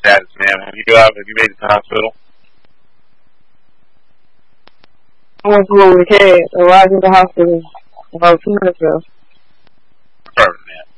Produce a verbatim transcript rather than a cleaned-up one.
status, man? Have you, uh, have you made it to the hospital? I went to what we had. Arrived at the hospital about two minutes ago. Perfect, man.